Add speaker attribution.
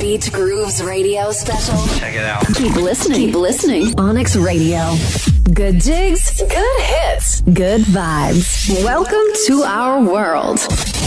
Speaker 1: Beat Grooves Radio special.
Speaker 2: Check it out.
Speaker 1: Keep listening. Keep listening. Onyx Radio. Good jigs. Good hits. Good vibes. Welcome to our world.